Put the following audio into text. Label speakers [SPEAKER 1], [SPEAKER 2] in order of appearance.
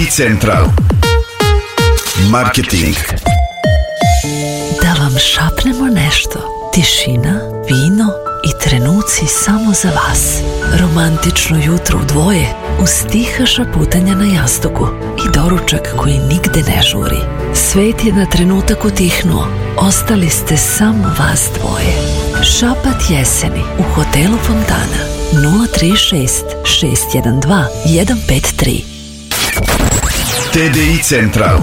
[SPEAKER 1] Central. Marketing.
[SPEAKER 2] Da vam šapnemo nešto. Tišina, vino i trenuci samo za vas. Romantično jutro u dvoje uz tiha šaputanja na jastuku i doručak koji nigde ne žuri. Svet je na trenutak utihnuo. Ostali ste samo vas dvoje. Šapat jeseni u hotelu Fontana. 036 612 153.
[SPEAKER 1] TDI Central.